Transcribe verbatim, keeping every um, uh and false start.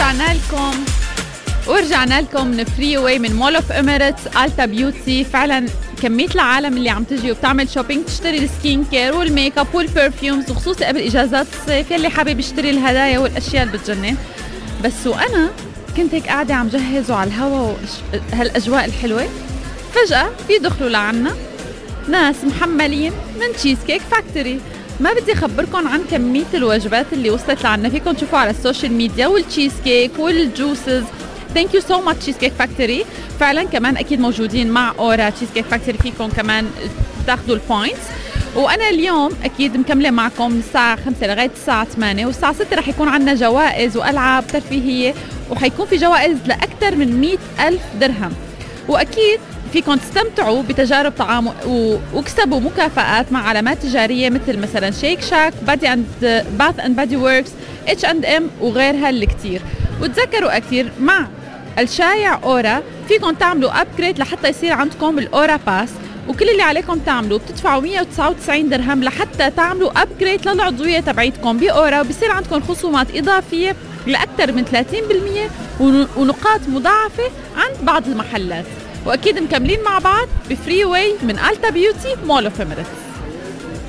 ورجعنا لكم ورجعنا لكم من فري واي من مول اوف اميريتس التا بيوتي. فعلا كمية العالم اللي عم تجي وبتعمل شوبينج تشتري السكين كير والميك اب والبرفيومز، وخصوصي قبل اجازات الصيف يلي حابب يشتري الهدايا والاشياء اللي بتجنن. بس وانا كنت هيك قاعدة عم جهز على الهوا وهالاجواء الحلوة، فجأة بيدخلوا لعنا ناس محملين من تشيز كيك فاكتوري. ما بدي أخبركم عن كمية الوجبات اللي وصلت لعنا، فيكم تشوفوا على السوشيال ميديا، والتشيز كيك والجوسز. ثانك يو سو ماتش تشيز كيك فاكتوري. فعلا كمان أكيد موجودين مع أورا تشيز كيك فاكتوري، فيكم كمان تاخذوا البوينتس. وأنا اليوم أكيد مكملة معكم من الساعة خمسة لغاية الساعة ثمانية، والساعة ستة رح يكون عنا جوائز وألعاب ترفيهية، وحيكون في جوائز لأكثر من مئة ألف درهم. وأكيد فيكم تستمتعوا بتجارب طعام واكسبوا مكافآت مع علامات تجارية مثل مثلا شيك شاك، بادي اند باث اند بادي وركس، اتش اند ام وغيرها الكتير. وتذكروا أكثر مع الشايع أورا فيكم تعملوا أبجريد لحتى يصير عندكم الأورا باس، وكل اللي عليكم تعملوا بتدفعوا مئة وتسعة وتسعين درهم لحتى تعملوا أبجريد للعضوية تبعيتكم بأورا، وبصير عندكم خصومات إضافية لأكثر من ثلاثين بالمئة ونقاط مضاعفة عند بعض المحلات. وأكيد مكملين مع بعض بفري واي من التا بيوتي مول اوف اميريتس.